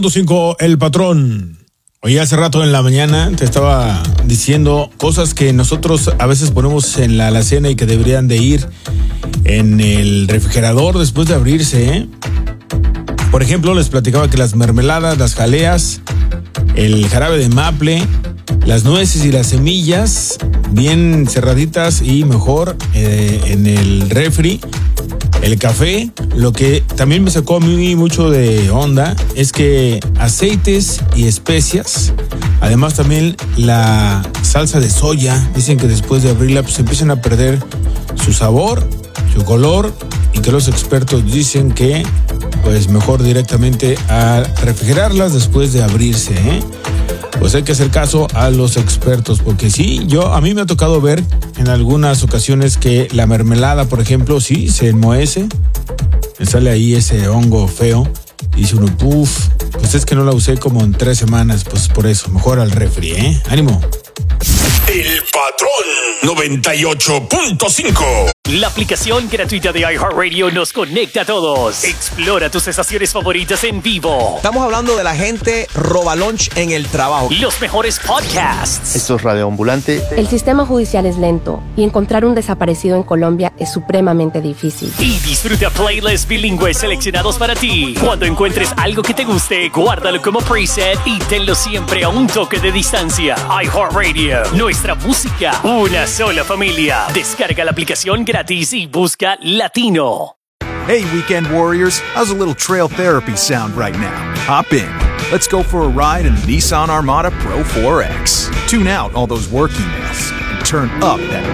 5, el patrón. Oye, hace rato en la mañana te estaba diciendo cosas que nosotros a veces ponemos en la alacena y que deberían de ir en el refrigerador después de abrirse, ¿eh? Por ejemplo, les platicaba que las mermeladas, las jaleas, el jarabe de maple, las nueces y las semillas bien cerraditas y mejor en el refri. El café, lo que también me sacó a mí mucho de onda es que aceites y especias, además también la salsa de soya, dicen que después de abrirla pues empiezan a perder su sabor, su color, y que los expertos dicen que pues mejor directamente a refrigerarlas después de abrirse, ¿eh? Pues hay que hacer caso a los expertos, porque sí, a mí me ha tocado ver en algunas ocasiones que la mermelada, por ejemplo, sí, se enmohece, me sale ahí ese hongo feo, y dice uno, puf, pues es que no la usé como en 3 semanas, pues por eso, mejor al refri, ¿eh? ¡Ánimo! El Patrón 98.5. La aplicación gratuita de iHeartRadio nos conecta a todos. Explora tus estaciones favoritas en vivo. Estamos hablando de la gente roba lunch en el trabajo. Los mejores podcasts. Esto es Radio Ambulante. El sistema judicial es lento y encontrar un desaparecido en Colombia es supremamente difícil. Y disfruta playlists bilingües seleccionados para ti. Cuando encuentres algo que te guste, guárdalo como preset y tenlo siempre a un toque de distancia. iHeartRadio, nuestra música, una sola familia. Descarga la aplicación gratis y busca Latino. Hey, Weekend Warriors, how's a little trail therapy sound right now? Hop in. Let's go for a ride in the Nissan Armada Pro 4X. Tune out all those work emails and turn up that